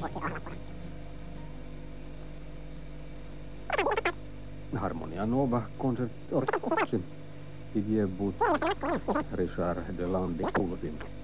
Harmonia Nova Concert Orchestra. Didier Bout, Richard Delande Pulsin.